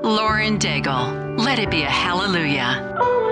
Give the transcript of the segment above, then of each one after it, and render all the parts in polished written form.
Lauren Daigle. Let it be a hallelujah.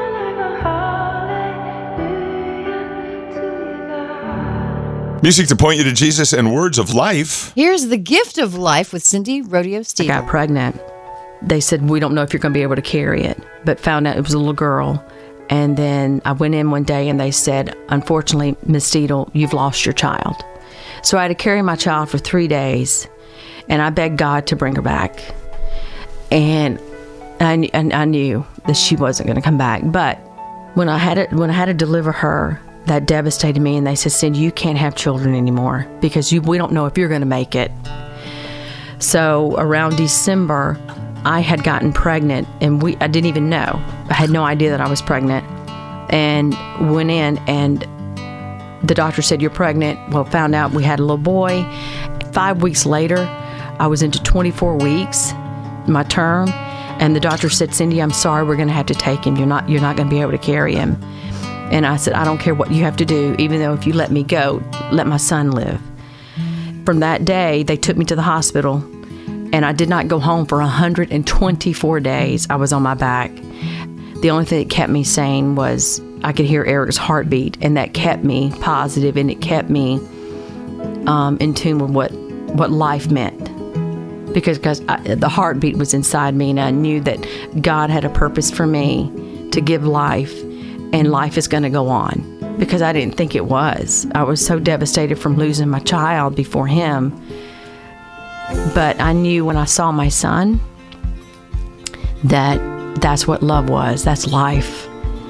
Music to point you to Jesus and words of life. Here's the gift of life with Cindy Rodeo I Steve. got pregnant. They said, we don't know if you're going to be able to carry it, but found out it was a little girl. And then I went in one day and they said, unfortunately, Miss Steedle, you've lost your child. So I had to carry my child for 3 days, and I begged God to bring her back. And I knew that she wasn't going to come back. But when I had to deliver her, that devastated me. And they said, Cindy, you can't have children anymore because we don't know if you're going to make it. So around December, I had gotten pregnant, and I didn't even know. I had no idea that I was pregnant, and went in, and the doctor said, you're pregnant. Well, found out we had a little boy. 5 weeks later, I was into 24 weeks, my term, and the doctor said, Cindy, I'm sorry, we're going to have to take him. You're not going to be able to carry him. And I said, I don't care what you have to do, even though if you let me go, let my son live. From that day, they took me to the hospital, and I did not go home for 124 days. I was on my back. The only thing that kept me sane was I could hear Eric's heartbeat, and that kept me positive, and it kept me in tune with what life meant. Because the heartbeat was inside me, and I knew that God had a purpose for me to give life, and life is going to go on. Because I didn't think it was. I was so devastated from losing my child before him. But I knew when I saw my son that that's what love was. That's life.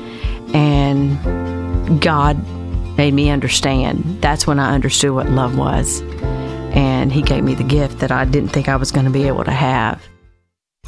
And God made me understand. That's when I understood what love was. And he gave me the gift that I didn't think I was going to be able to have.